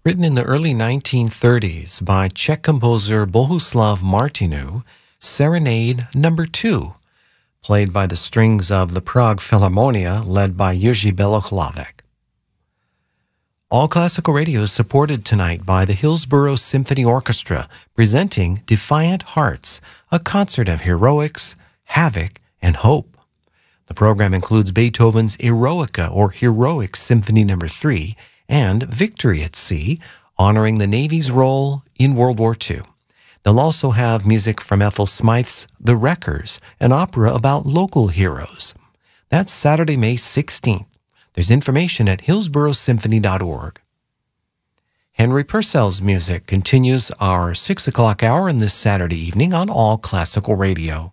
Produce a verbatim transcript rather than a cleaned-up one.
Written in the early nineteen thirties by Czech composer Bohuslav Martinu, Serenade Number Two, played by the strings of the Prague Philharmonia, led by Jiří Belohlavek. All Classical Radio is supported tonight by the Hillsborough Symphony Orchestra, presenting Defiant Hearts, a concert of heroics, havoc, and hope. The program includes Beethoven's Eroica, or Heroic Symphony Number Three, and Victory at Sea, honoring the Navy's role in World War Two. They'll also have music from Ethel Smythe's The Wreckers, an opera about local heroes. That's Saturday, May sixteenth. There's information at hillsborough symphony dot org. Henry Purcell's music continues our six o'clock hour in this Saturday evening on All Classical Radio.